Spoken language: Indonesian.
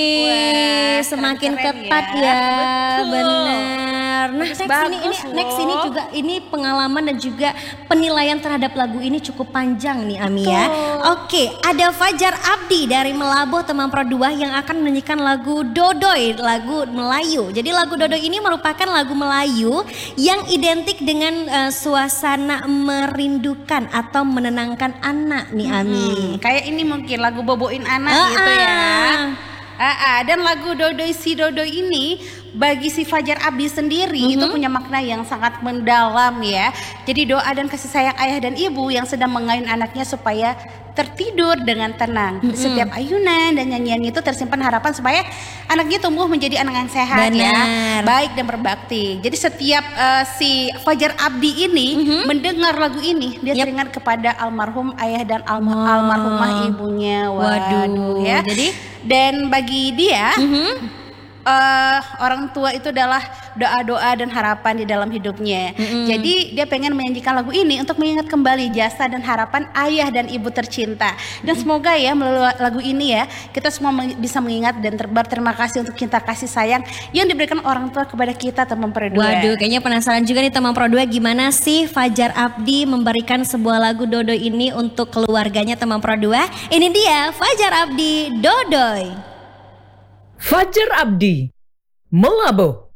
Wah, Semakin keren ketat ya. ya, Betul. bener. Nah, Bagus next ini loh. juga ini pengalaman dan juga penilaian terhadap lagu ini cukup panjang nih Ami ya. Betul. Oke, ada Fajar Abdi dari Melabuh Teman Pro 2 yang akan menyanyikan lagu Dodoy, lagu Melayu. Jadi lagu Dodoy ini merupakan lagu Melayu yang identik dengan suasana merindukan atau menenangkan anak nih Ami. Kayak ini mungkin lagu boboin anak gitu ya. Dan lagu Dodoy si Dodoy ini bagi si Fajar Abdi sendiri itu punya makna yang sangat mendalam ya. Jadi doa dan kasih sayang ayah dan ibu yang sedang mengayun anaknya supaya tertidur dengan tenang. Di setiap ayunan dan nyanyian itu tersimpan harapan supaya anaknya tumbuh menjadi anak yang sehat ya, baik dan berbakti. Jadi setiap si Fajar Abdi ini mendengar lagu ini, dia teringat kepada almarhum ayah dan almarhumah ibunya. Waduh ya. Jadi dan bagi dia orang tua itu adalah doa-doa dan harapan di dalam hidupnya. Jadi dia pengen menyanyikan lagu ini untuk mengingat kembali jasa dan harapan ayah dan ibu tercinta. Dan semoga ya melalui lagu ini ya kita semua bisa mengingat dan berterima kasih untuk cinta kasih sayang yang diberikan orang tua kepada kita teman Pro 2. Waduh, kayaknya penasaran juga nih teman Pro 2 gimana sih Fajar Abdi memberikan sebuah lagu Dodoy ini untuk keluarganya teman Pro 2. Ini dia Fajar Abdi Dodoy. Fajar Abdi, Melabuh.